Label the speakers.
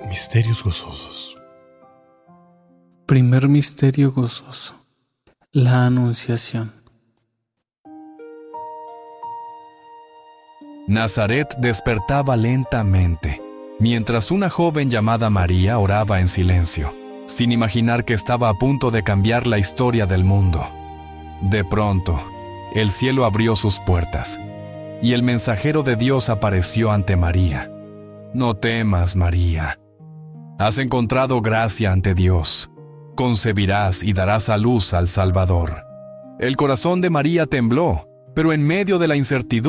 Speaker 1: Misterios gozosos.
Speaker 2: Primer misterio gozoso: la Anunciación.
Speaker 3: Nazaret despertaba lentamente, mientras una joven llamada María oraba en silencio, sin imaginar que estaba a punto de cambiar la historia del mundo. De pronto, el cielo abrió sus puertas, y el mensajero de Dios apareció ante María. «No temas, María. Has encontrado gracia ante Dios. Concebirás y darás a luz al Salvador». El corazón de María tembló, pero en medio de la incertidumbre,